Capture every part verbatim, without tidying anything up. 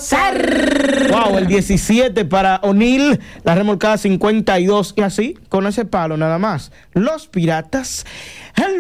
gozar. Wow, el diecisiete para O'Neill, la remolcada cincuenta y dos y así, con ese palo nada más. Los Piratas, al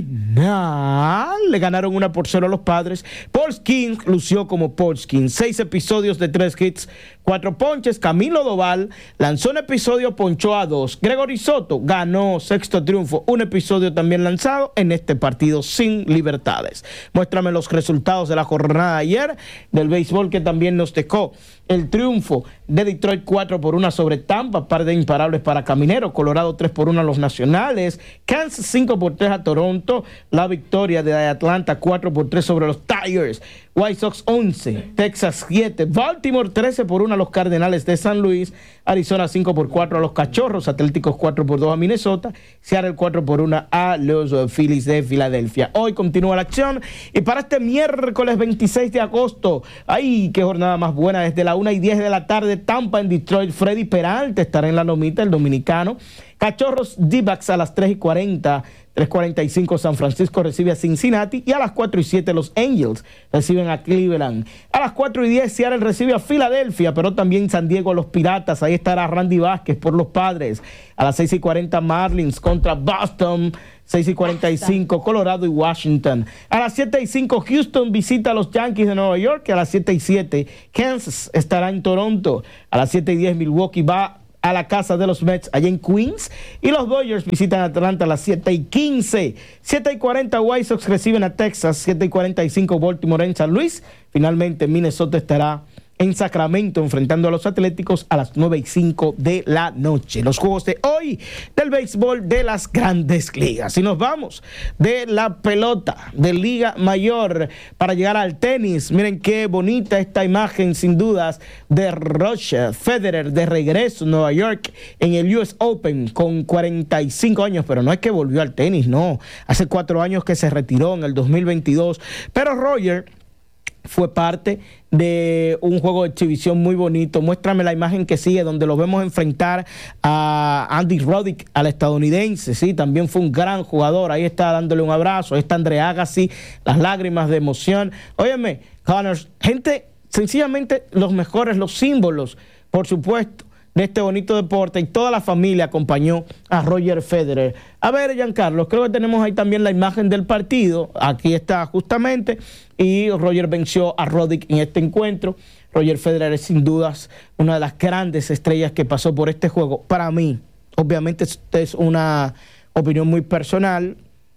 final, le ganaron una por cero a los Padres. Paul Skeens lució como Paul Skeens. Seis episodios de tres hits, cuatro ponches. Camilo Doval lanzó un episodio, ponchó a dos. Gregory Soto ganó sexto triunfo, un episodio también lanzado en este partido sin libertades. Muéstrame los resultados de la jornada de ayer del béisbol que también nos dejó el triunfo de Detroit cuatro por uno sobre Tampa, par de imparables para Caminero, Colorado tres por uno a los Nacionales, Kansas cinco por tres a Toronto, la victoria de Atlanta cuatro por tres sobre los Tigers, White Sox once, Texas siete, Baltimore trece por uno a los Cardenales de San Luis, Arizona cinco por cuatro a los Cachorros, Atléticos cuatro por dos a Minnesota, Seattle cuatro por uno a los Phillies de Filadelfia. Hoy continúa la acción y para este miércoles veintiséis de agosto, ¡ay, qué jornada más buena! Desde la una y diez de la tarde, Tampa en Detroit, Freddy Peralta estará en la lomita, el dominicano. Cachorros D-backs a las tres y cuarenta, tres cuarenta y cinco San Francisco recibe a Cincinnati y a las cuatro y siete los Angels reciben a Cleveland. A las cuatro y diez Seattle recibe a Filadelfia, pero también San Diego a los Piratas, ahí estará Randy Vázquez por los Padres. A las seis y cuarenta Marlins contra Boston, seis y cuarenta y cinco Colorado y Washington. A las siete y cinco Houston visita a los Yankees de Nueva York, a las siete y siete Kansas estará en Toronto. A las siete y diez Milwaukee va a la casa de los Mets allá en Queens y los Dodgers visitan Atlanta a las siete y quince. siete y cuarenta White Sox reciben a Texas, siete y cuarenta y cinco Baltimore en San Luis. Finalmente Minnesota estará en Sacramento enfrentando a los Atléticos a las nueve y cinco de la noche. Los juegos de hoy del béisbol de las Grandes Ligas. Y nos vamos de la pelota de Liga Mayor para llegar al tenis. Miren qué bonita esta imagen, sin dudas, de Roger Federer de regreso en Nueva York en el U S Open con cuarenta y cinco años, pero no es que volvió al tenis, no. Hace cuatro años que se retiró en el dos mil veintidós, pero Roger fue parte de un juego de exhibición muy bonito. Muéstrame la imagen que sigue, donde lo vemos enfrentar a Andy Roddick, al estadounidense, sí, también fue un gran jugador, ahí está dándole un abrazo, ahí está Andre Agassi, las lágrimas de emoción. Óyeme, Connors, gente, sencillamente los mejores, los símbolos, por supuesto, de este bonito deporte, y toda la familia acompañó a Roger Federer. A ver, Giancarlo, creo que tenemos ahí también la imagen del partido, aquí está justamente, y Roger venció a Roddick en este encuentro. Roger Federer es sin dudas una de las grandes estrellas que pasó por este juego. Para mí, obviamente esta es una opinión muy personal,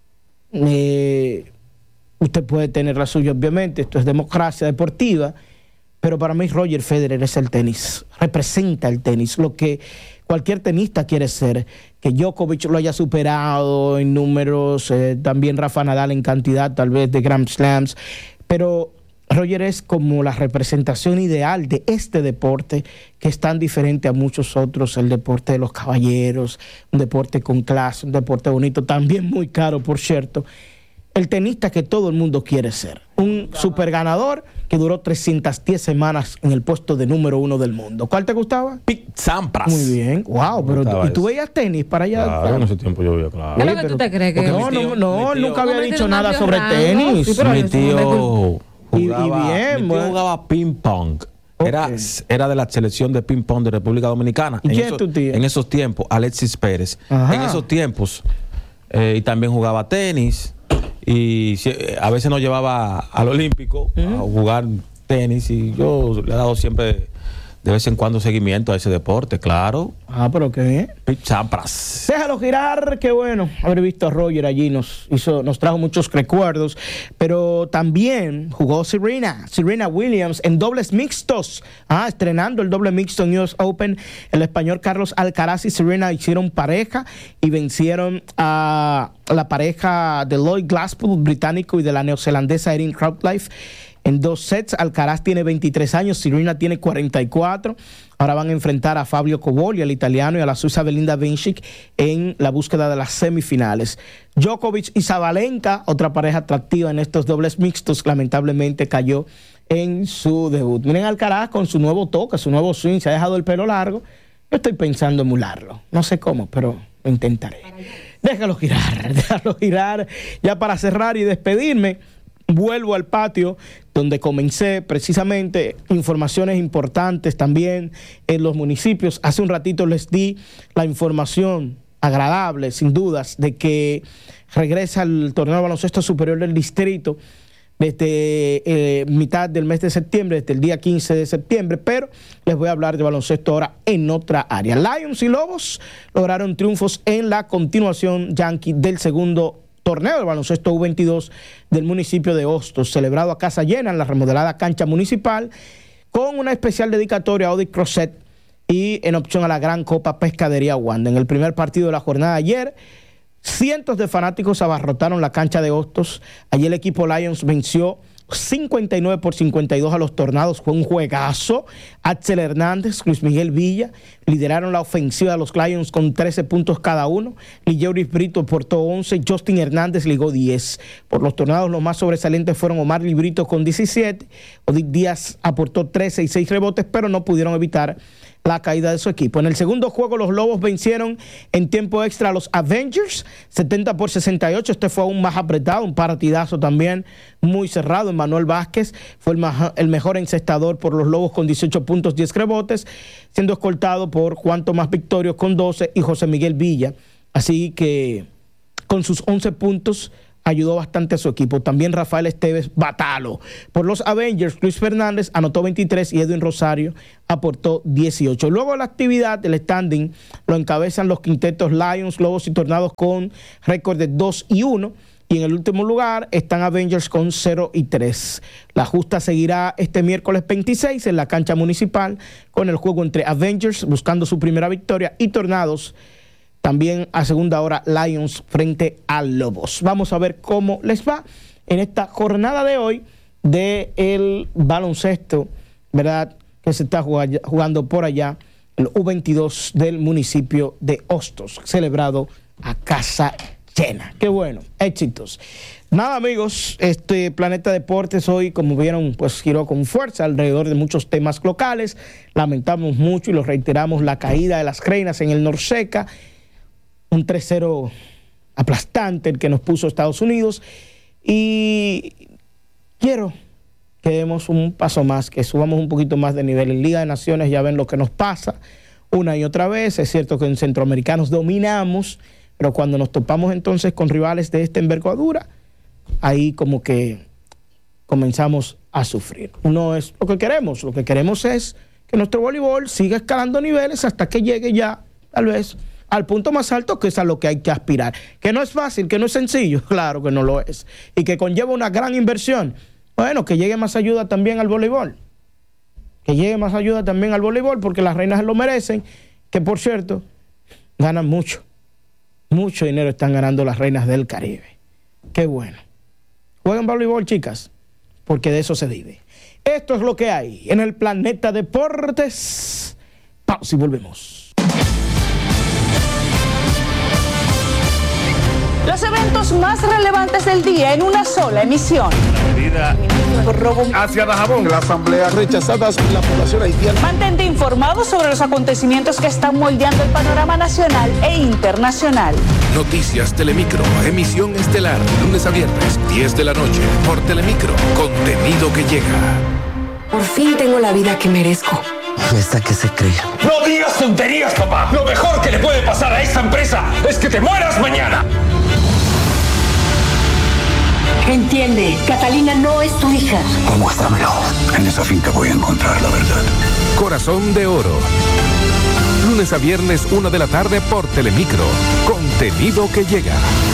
eh, usted puede tener la suya, obviamente, esto es democracia deportiva, pero para mí Roger Federer es el tenis, representa el tenis, lo que cualquier tenista quiere ser, que Djokovic lo haya superado en números, eh, también Rafa Nadal en cantidad tal vez de Grand Slams, pero Roger es como la representación ideal de este deporte que es tan diferente a muchos otros, el deporte de los caballeros, un deporte con clase, un deporte bonito, también muy caro, por cierto. El tenista que todo el mundo quiere ser, un super ganador que duró trescientas diez semanas en el puesto de número uno del mundo. ¿Cuál te gustaba? Pete Sampras. Muy bien, wow, pero ¿y tú veías tenis para allá? Claro, en ese tiempo yo veía, claro. ¿Qué es lo que tú te crees? Que No, tío, no, no, tío, nunca había no, dicho no, nada no, sobre no, tenis. sí, pero Mi yo tío Y- y jugaba, bien, mi tío bueno. jugaba ping pong. Era, Ok. era de la selección de ping pong de República Dominicana. ¿Y En quién es esos- tu tío? En esos tiempos, Alexis Pérez. Ajá. En esos tiempos, eh, y también jugaba tenis. Y si- a veces nos llevaba al Olímpico a jugar tenis. Y yo le he dado siempre, de vez en cuando, seguimiento a ese deporte, claro. Ah, pero qué bien. Pete Sampras. Déjalo girar, qué bueno haber visto a Roger allí, nos hizo, nos trajo muchos recuerdos, pero también jugó Serena, Serena Williams en dobles mixtos, ah, estrenando el doble mixto en U S Open. El español Carlos Alcaraz y Serena hicieron pareja y vencieron a la pareja de Lloyd Glasspool, británico, y de la neozelandesa Erin Crouchlife en dos sets. Alcaraz tiene veintitrés años, Serena tiene cuarenta y cuatro. Ahora van a enfrentar a Fabio Cobolli, el italiano, y a la suiza Belinda Bencic en la búsqueda de las semifinales. Djokovic y Sabalenka, otra pareja atractiva en estos dobles mixtos, lamentablemente cayó en su debut. Miren Alcaraz con su nuevo toque, su nuevo swing, se ha dejado el pelo largo. Yo estoy pensando emularlo, no sé cómo, pero lo intentaré. Déjalo girar, déjalo girar. Ya para cerrar y despedirme, vuelvo al patio donde comencé precisamente informaciones importantes también en los municipios. Hace un ratito les di la información agradable, sin dudas, de que regresa el torneo de baloncesto superior del distrito desde eh, mitad del mes de septiembre, desde el día quince de septiembre, pero les voy a hablar de baloncesto ahora en otra área. Lions y Lobos lograron triunfos en la continuación yankee del segundo torneo de baloncesto U veintidós del municipio de Hostos, celebrado a casa llena en la remodelada cancha municipal, con una especial dedicatoria a Odi Crosset y en opción a la Gran Copa Pescadería Wanda. En el primer partido de la jornada de ayer, cientos de fanáticos abarrotaron la cancha de Hostos. Allí el equipo Lions venció cincuenta y nueve por cincuenta y dos a los Tornados. Fue un juegazo. Axel Hernández, Luis Miguel Villa lideraron la ofensiva de los Lions con trece puntos cada uno. Ligeuris Brito aportó once, Justin Hernández ligó diez. Por los Tornados los más sobresalientes fueron Omar Librito con diecisiete, Odic Díaz aportó trece y seis rebotes, pero no pudieron evitar la caída de su equipo. En el segundo juego los Lobos vencieron en tiempo extra a los Avengers, setenta por sesenta y ocho. Este fue aún más apretado, un partidazo también muy cerrado. Manuel Vázquez fue el, el mejor encestador por los Lobos con dieciocho puntos, diez rebotes, siendo escoltado por Juan Tomás Victorio con doce y José Miguel Villa. Así que con sus once puntos ayudó bastante a su equipo. También Rafael Esteves Batalo. Por los Avengers, Luis Fernández anotó veintitrés y Edwin Rosario aportó dieciocho. Luego de la actividad, el standing lo encabezan los quintetos Lions, Lobos y Tornados con récord de dos y uno. Y en el último lugar están Avengers con cero y tres. La justa seguirá este miércoles veintiséis en la cancha municipal con el juego entre Avengers buscando su primera victoria y Tornados también a segunda hora, Lions frente a Lobos. Vamos a ver cómo les va en esta jornada de hoy del baloncesto, ¿verdad?, que se está jugando por allá, el U veintidós del municipio de Hostos, celebrado a casa llena. Qué bueno, éxitos. Nada, amigos, este Planeta Deportes hoy, como vieron, pues giró con fuerza alrededor de muchos temas locales. Lamentamos mucho y lo reiteramos la caída de las Reinas en el Norseca, un tres cero aplastante el que nos puso Estados Unidos, y quiero que demos un paso más, que subamos un poquito más de nivel. En Liga de Naciones ya ven lo que nos pasa una y otra vez. Es cierto que en centroamericanos dominamos, pero cuando nos topamos entonces con rivales de esta envergadura, ahí como que comenzamos a sufrir. No es lo que queremos, lo que queremos es que nuestro voleibol siga escalando niveles hasta que llegue ya, tal vez, al punto más alto, que es a lo que hay que aspirar. Que no es fácil, que no es sencillo, claro que no lo es. Y que conlleva una gran inversión. Bueno, que llegue más ayuda también al voleibol. Que llegue más ayuda también al voleibol, porque las Reinas lo merecen, que por cierto, ganan mucho. Mucho dinero están ganando las Reinas del Caribe. Qué bueno. Jueguen voleibol, chicas, porque de eso se vive. Esto es lo que hay en el Planeta Deportes. Pausa y volvemos. Los eventos más relevantes del día en una sola emisión. Hacia Dajabón, la asamblea rechazadas la población haitiana. Mantente informado sobre los acontecimientos que están moldeando el panorama nacional e internacional. Noticias Telemicro, emisión estelar, lunes a viernes, diez de la noche, por Telemicro, contenido que llega. Por fin tengo la vida que merezco. ¿Esta que se cree? No digas tonterías, papá. Lo mejor que le puede pasar a esta empresa es que te mueras mañana. Entiende, Catalina no es tu hija. Demuéstramelo. En esa finca voy a encontrar la verdad. Corazón de Oro. Lunes a viernes, una de la tarde, por Telemicro. Contenido que llega.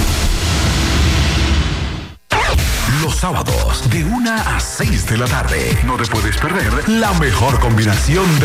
Los sábados, de una a seis de la tarde. No te puedes perder la mejor combinación de